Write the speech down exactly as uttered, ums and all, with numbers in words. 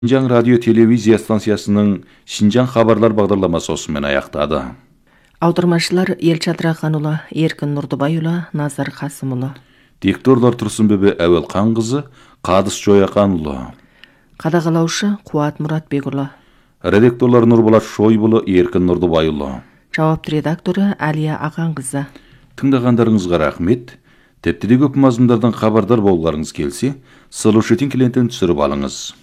Шинжаң радио телевизия станциясының Шинжаң хабарлар бағдарламасы осымен аяқтады. Аудармашылар Елчат Раханұлы, Еркін Нұрдыбайұлы, Назар Қасымұлы. Дикторлар Тұрсынбөбе Әуелқан қызы, Қадыс Жояқанұлы. Қадағалаушы Қуат Мұратбекұлы. Редакторлар Нұрболат Шойбұлы, Еркін Нұрдыбайұлы. Жауапты редакторы Әлия Ағанқызы. Тыңдағандарыңызға рахмет. Тепті де көп мазмұндардан хабардар болғарыңыз келсе, Слушатель клиентін түсіріп алыңыз.